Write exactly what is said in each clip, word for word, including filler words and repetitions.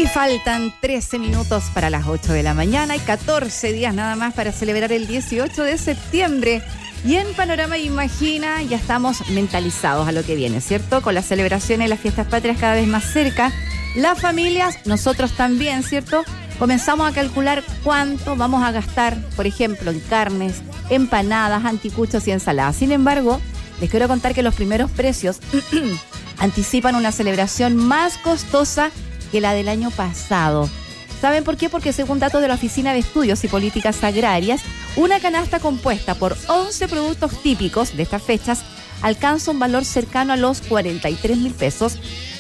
Y faltan trece minutos para las ocho de la mañana y catorce días nada más para celebrar el dieciocho de septiembre. Y en Panorama Imagina ya estamos mentalizados a lo que viene, ¿cierto? Con las celebraciones y las fiestas patrias cada vez más cerca, las familias, nosotros también, ¿cierto? Comenzamos a calcular cuánto vamos a gastar, por ejemplo, en carnes, empanadas, anticuchos y ensaladas. Sin embargo, les quiero contar que los primeros precios anticipan una celebración más costosa que la del año pasado. ¿Saben por qué? Porque según datos de la Oficina de Estudios y Políticas Agrarias, una canasta compuesta por once productos típicos de estas fechas alcanza un valor cercano a los cuarenta y tres mil pesos,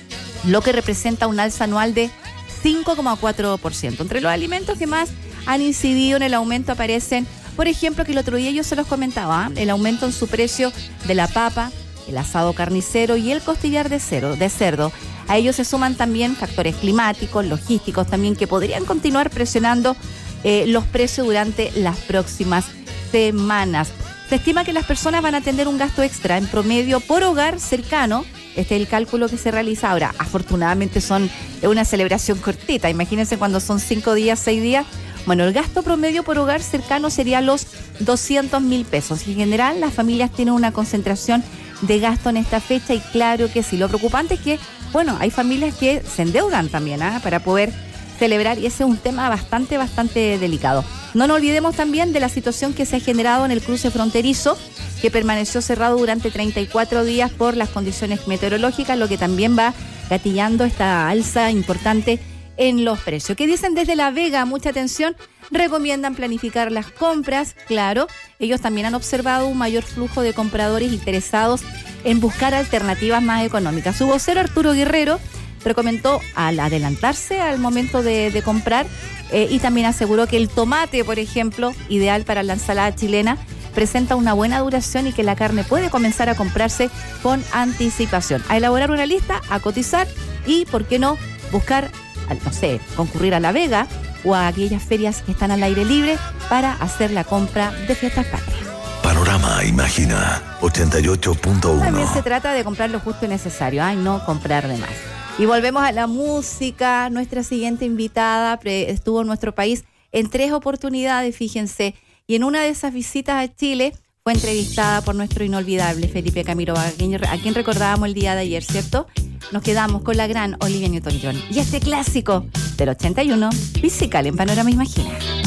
lo que representa un alza anual de cinco coma cuatro por ciento. Entre los alimentos que más han incidido en el aumento aparecen, por ejemplo, que el otro día yo se los comentaba, ¿eh? el aumento en su precio de la papa, el asado carnicero y el costillar de, cero, de cerdo. A ellos se suman también factores climáticos, logísticos también, que podrían continuar presionando eh, los precios durante las próximas semanas. Se estima que las personas van a tener un gasto extra en promedio por hogar cercano. Este es el cálculo que se realiza ahora. Afortunadamente son una celebración cortita. Imagínense cuando son cinco días, seis días. Bueno, el gasto promedio por hogar cercano sería los doscientos mil pesos. Y en general las familias tienen una concentración de gasto en esta fecha y claro que sí. Lo preocupante es que, bueno, hay familias que se endeudan también ¿eh? para poder celebrar y ese es un tema bastante, bastante delicado. No nos olvidemos también de la situación que se ha generado en el cruce fronterizo, que permaneció cerrado durante treinta y cuatro días por las condiciones meteorológicas, lo que también va gatillando esta alza importante en los precios. ¿Qué dicen desde La Vega? Mucha atención. Recomiendan planificar las compras. Claro, ellos también han observado un mayor flujo de compradores interesados en buscar alternativas más económicas. Su vocero Arturo Guerrero recomendó al adelantarse al momento de, de comprar eh, y también aseguró que el tomate, por ejemplo, ideal para la ensalada chilena, presenta una buena duración y que la carne puede comenzar a comprarse con anticipación. A elaborar una lista, a cotizar y, ¿por qué no?, buscar, no sé, concurrir a La Vega o a aquellas ferias que están al aire libre para hacer la compra de fiestas patrias. Panorama Imagina ochenta y ocho punto uno. También se trata de comprar lo justo y necesario, ay, no comprar de más. Y volvemos a la música. Nuestra siguiente invitada estuvo en nuestro país en tres oportunidades, fíjense, y en una de esas visitas a Chile fue entrevistada por nuestro inolvidable Felipe Camiroaga, a quien recordábamos el día de ayer, ¿cierto? Nos quedamos con la gran Olivia Newton-John y este clásico del ochenta y uno, Physical en Panorama Imagina.